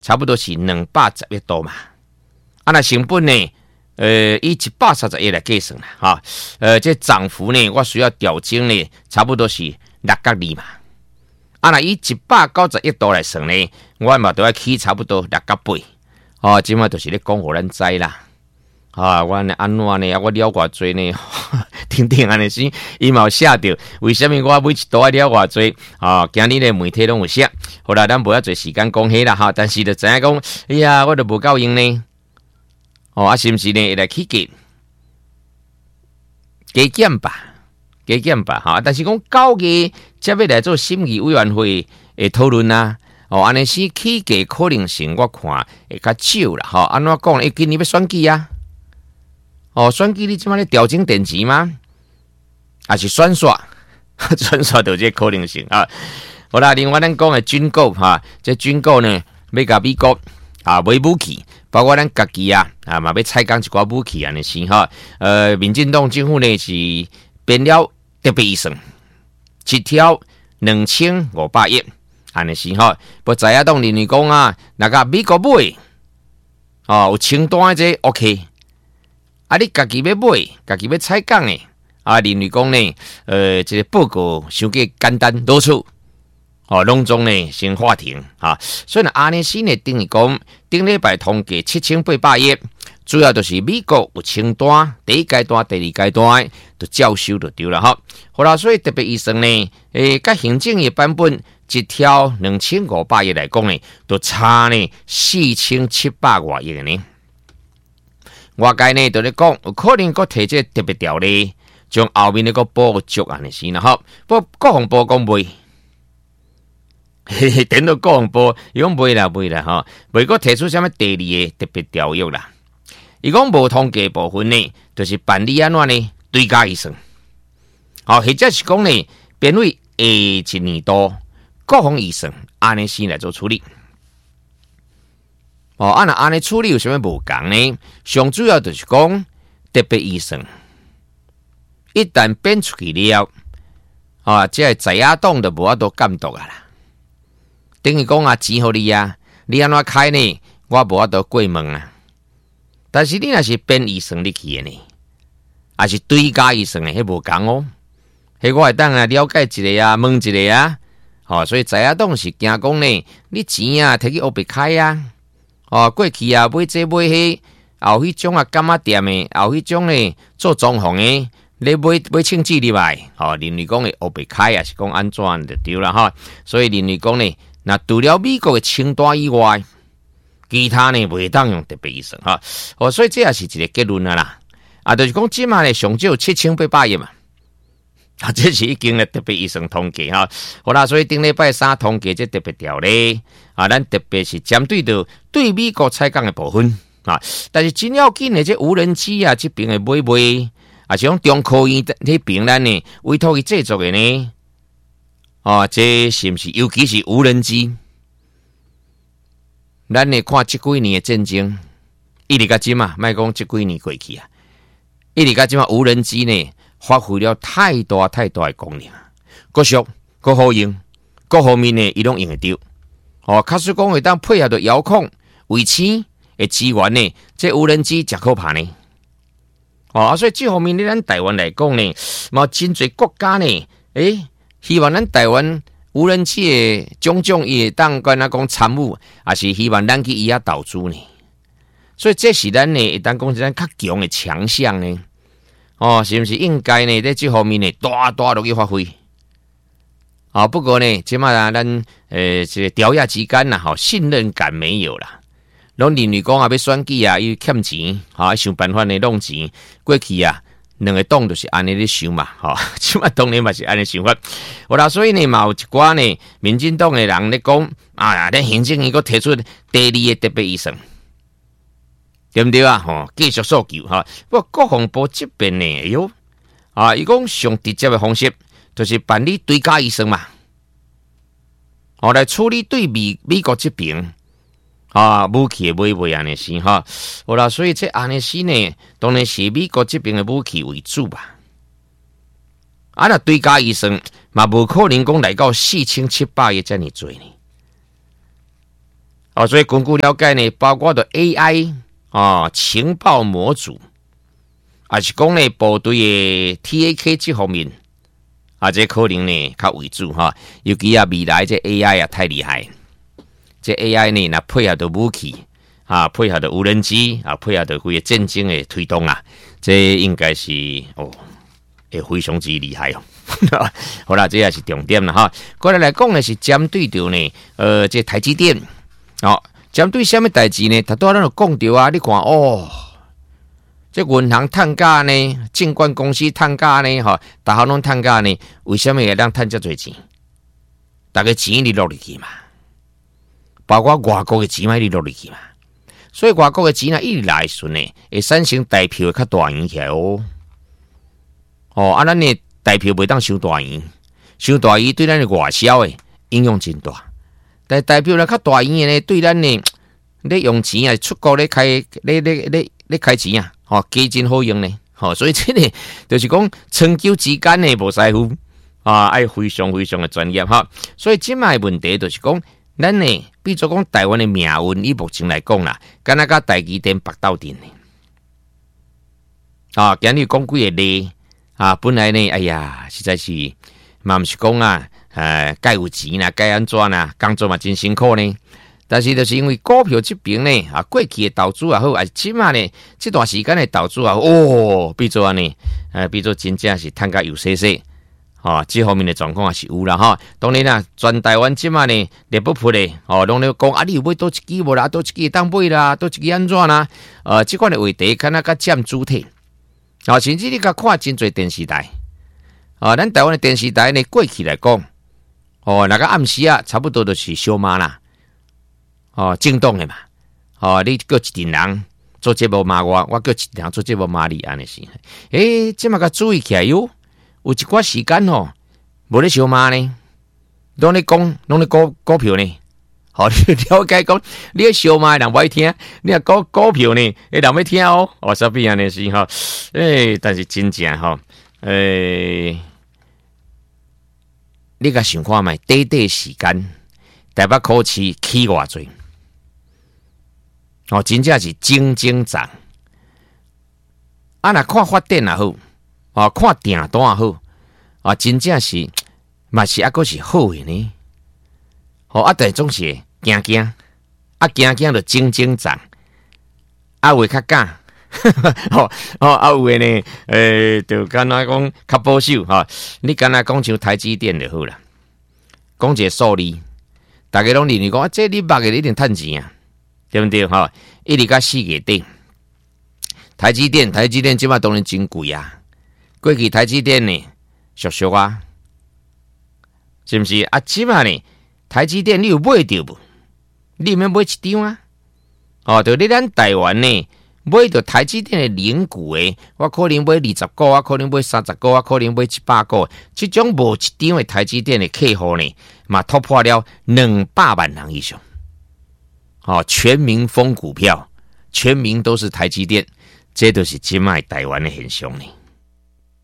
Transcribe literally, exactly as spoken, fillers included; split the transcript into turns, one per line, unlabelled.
差不多是两百十亿多嘛。啊，那成本呢？呃，以一百三十亿来计算啦，哈，呃，这涨幅呢，我需要调整呢，差不多是六角二嘛。啊，那以一百九十亿度来算呢，我嘛都要起差不多六角八。哦，即马就是咧讲互咱知啦。啊，我呢安怎呢？啊，我了偌济呢？听听安尼先，伊嘛有写着，为什么我每一度了偌济？啊，今日咧媒体拢有写。好啦，咱无遐侪时间讲迄啦哈，但是就知影讲，哎呀，我都无够用呢。哦，啊，是毋是呢？会来起价，加减吧，加减吧，哈。但是讲九月才要来做审议委员会的讨论啊。哦，安尼是起价可能性，我看会较少啦。哈，安怎讲呢？今年要选举啊。哦，选举你即摆咧调整电池吗？还是选刷？选刷就这可能性啊。好啦，另外咱讲的军购哈，这军购呢要甲美国啊买武器。包括咱家己啊，啊嘛要采购一寡武器安尼是哈，呃，民进党政府呢是编了特别预算，一条两千五百亿安尼是哈，不在野党认为讲啊，那个美国买，哦有清单这 OK， 啊你家己要买，家己要采购的，啊认为讲呢，呃，这个报告伤过简单多处。哦，拢总呢先法庭啊，所以呢，安尼先呢等于讲，顶礼拜通过七千八百亿，主要就是美国有清单，第一阶段、第二阶段就照收就对了哈。好啦，所以特别医生呢，诶，甲行政的版本一条两千五百亿来讲呢，就差呢四千七百外亿呢。外界呢就咧讲，有可能佫提这特别条例，将后面那个补足安尼先啦哈。不过国防部讲袂。嘿嘿，等到国防部，伊讲袂啦袂啦吼，袂阁提出什么第二个特别条约啦。伊讲无通过部分呢，就是办理安怎呢？追加预算，好、哦，或者是讲呢，编为下一年度国防预算，安尼先来做处理。哦，按那安尼处理有啥物无共呢？上主要就是讲特别预算，一旦编出去了，啊，即系在野党就无法度监督啊啦。等于讲啊，钱互你啊，你安怎开呢？我无法度过问啊。但是你若是编预算入去的呢，还是追加预算的，迄无共哦。迄我会当啊了解一个啊，问一个啊。哦，所以在野党是惊讲呢，你钱啊摕去黑白开啊。哦，过去啊买这买迄，后迄种啊干妈店的，后迄种呢做装潢的，你买买清纸入来，哦，认为讲的黑白开啊是讲安怎就对了哈。所以认为讲呢。那除了美国的清单以外，其他呢袂当用特别预算哈，哦，所以这也是一个结论啦啦。啊，就是讲即马呢上少七千八百亿嘛，啊，这是已经咧特别预算通过哈。好啦，所以顶礼拜三通过这特别条例啊，咱特别是针对到对美国采购的部分啊，但是真要紧的这无人机啊，这边的买卖啊，是讲中科院那边咱呢委托去制作的呢。哦，这是不是？尤其是无人机，咱来看这几年的战争，一直到今嘛，莫讲这几年过去啊，一直到今嘛，无人机呢发挥了太大太大的功能，各属各好用，各方面呢伊拢用得到。哦，假使讲会当配合着遥控、卫星的资源呢，这无人机真可怕呢。哦，所以这方面呢，咱台湾来讲呢，嘛真侪国家呢，诶。希望咱台湾无人机的种种也当跟咱讲参与，也是希望咱去伊遐投资呢。所以这是咱呢，一旦讲咱较强的强项呢。哦，是不是应该呢？在这方面呢，大大落去发挥。啊、哦，不过呢，即马啊，咱呃这个调查之间呐，吼信任感没有啦。拢认为讲啊，要选举啊，伊欠钱，啊，想办法呢弄钱。过去啊。两个党就是安尼咧想嘛，吼、哦，即马当然嘛是安尼想法。好啦，所以呢，嘛有一寡呢，民进党的人咧讲啊，咱行政院阁提出第二个特别预算，对不对啊？吼、哦，继续诉求哈。不过国防部这边呢，哎呦，啊，伊讲上直接的方式就是办理追加预算嘛，哦，来处理对美美国这边。啊，武器的买卖安尼是哈，好啦，所以这安尼是呢，当然是美国这边的武器为主吧。啊，那追加预算嘛，无可能讲来到四千七百亿这么多呢。 哦，所以根据了解呢，包括的 A I 哦，情报模组，也是讲呢部队的 T A K 这方面，啊，这可能呢较为主哈。尤其啊，未来这 A I 啊太厉害，这 A I 呢，那配合的武器啊，配合的无人机啊，配合的规个战争的推动啊，这应该是哦，会非常之厉害哦。好啦，这也是重点啦哈。过来来讲呢，是针对着呢，呃，这台积电。哦，针对什么代志呢？他都咱就讲到啊，你看哦，这银行探假呢，证券公司探假呢，哈，大家拢探假呢，为什么会让探这多钱？大家钱你落入去嘛，包括外国的钱嘛，你落入去嘛，所以外国的钱啊，一来顺呢，会产生代票较大圆起来哦。哦，啊，咱呢代票袂当伤大圆，伤大圆对咱的外销的影响真大。但代表咧较大圆呢，对咱呢，咧用钱啊，出国咧开咧咧咧咧开钱啊，吼、哦，加真好用呢，吼、哦，所以这个就是讲长久之间呢，无师傅啊，爱非常非常的专业哈。所以即卖问题就是讲，咱呢，比如讲台湾的命运，以目前来讲啦，敢若甲台积电搏斗阵呢，啊，今日讲几个例啊，本来呢，哎呀，实在是嘛毋是讲啊。呃，该有钱啦，该安怎啦？工作嘛真辛苦呢。但是就是因为股票这边呢，啊，过去的投资也好，啊，起码呢，这段时间的投资也好，哦，比如安尼，呃，比如真正是趁甲有些些，哦，这方面的状况也是有啦哈。当然啦，全台湾即马呢，猎不扑的，哦，拢咧讲啊，你有买多一支无啦，多一支当买啦，多一支安怎啦？呃，这款的话题敢若甲占主体，啊，甚至你甲看真侪电视台，啊，咱台湾的电视台呢，过去来讲。哦，那个暗时啊，差不多就是小妈啦，哦，震动的嘛，哦，你叫一群人做节目骂我，我叫一群人做节目骂你，安尼是。诶，这么个注意起来哟，有一寡时间哦，无咧小骂呢，拢咧讲，拢咧股股票呢，好、哦，你了解讲，你咧小骂人不爱听，你啊股股票呢，诶，人要听哦，哦，啥物安尼是吼，诶，但是真正吼，诶。你甲想看觅，短短时间，台北股市起偌济，哦，真正是蒸蒸涨。啊，若看发展也好，哦，看订单也好，啊，真正是嘛是啊，个是好诶呢。哦，啊，但总是惊惊，啊，惊惊就蒸蒸涨，啊，会较假。哦哦，啊有诶呢，诶、呃，就敢若讲较保守哈、哦。你敢若讲像台积电就好啦，讲一个数字，大家拢认为讲啊，这你目个一定趁钱啊，对不对哈、哦？一直到四月底，台积电，台积电即马当然真贵啊。过去台积电呢，俗俗啊，是毋是啊？即马呢，台积电你有买着无？你免买一张啊？哦，就你咱台湾呢。买到台积电的零股诶，我可能买二十股，我可能买三十股，我可能买一百股。这种无一张的台积电的客户呢，嘛突破了两百万人以上。哦，全民疯股票，全民都是台积电，这都是今卖台湾的现象呢。